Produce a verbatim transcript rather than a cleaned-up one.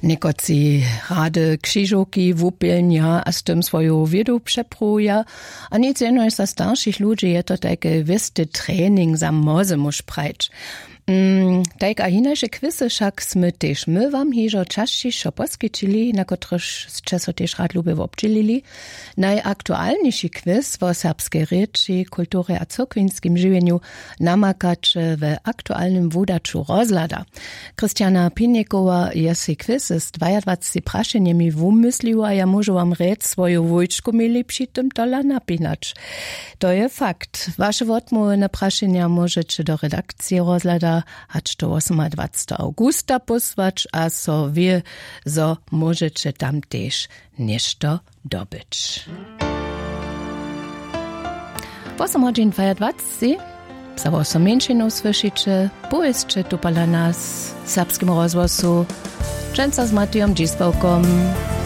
Niekoci rady krzyżoki, wupilnia, a z tym swoją wiedu przepruja, a nic jedno za starszych ludzi je to taki wisty trening za moze musz prać. Mm, tak a inače kwisy však sme tež my vám hižo čašćišo poskyčili, na kotrež časo tež rad lubię obdžilili. Najaktualniejszy quiz o serbskiej reči, kulturze a cokwinskim żywieniu namakać w aktualnym wodaczu rozlada. Krystiana Piniekowa jest quiz z dwudziestoma praszeniami wumysliła, ja może wam rec swoją wojczku mieli przy tym tola napinać. To je fakt. Wasze odmowy na praszenia możecie do redakcji rozlada hać do dwudziestego ósmego augusta posłać, a so wie, so możecie tam też nešto dobyć. osiem godzin dwadzieścia, za osiem mężczyzn słyszycie, pojeźdźcie tu pala nas w serbskim rozgłosu, często z Matijom Dzisławką.